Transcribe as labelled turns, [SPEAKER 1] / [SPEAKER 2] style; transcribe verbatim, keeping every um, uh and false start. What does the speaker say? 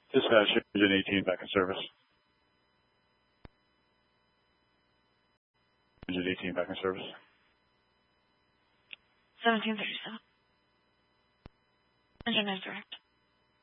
[SPEAKER 1] Dispatch, Engine eighteen back in service. Engine eighteen back in service.
[SPEAKER 2] seventeen thirty-seven. Engine is direct.